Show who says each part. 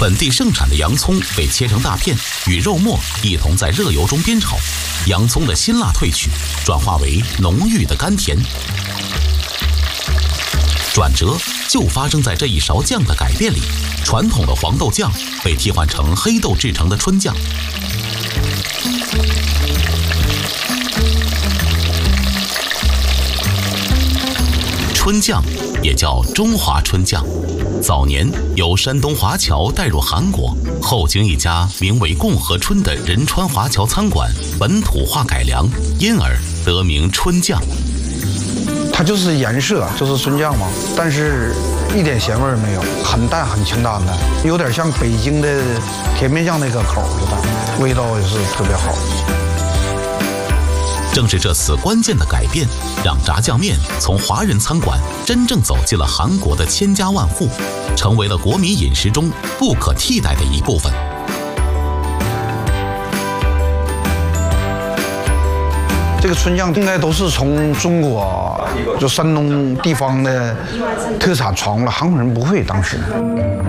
Speaker 1: 本地盛产的洋葱被切成大片，与肉末一同在热油中煸炒，洋葱的辛辣褪去，转化为浓郁的甘甜。转折就发生在这一勺酱的改变里，传统的黄豆酱被替换成黑豆制成的春酱。春酱也叫中华春酱，早年由山东华侨带入韩国，后经一家名为共和春的仁川华侨餐馆本土化改良，因而得名春酱。
Speaker 2: 它就是颜色，就是春酱嘛，但是一点咸味没有，很淡很清淡的，有点像北京的甜面酱那个口似的，味道也是特别好。
Speaker 1: 正是这次关键的改变，让炸酱面从华人餐馆真正走进了韩国的千家万户，成为了国民饮食中不可替代的一部分。
Speaker 2: 这个春酱应该都是从中国就山东地方的特产传过来，韩国人不会当时。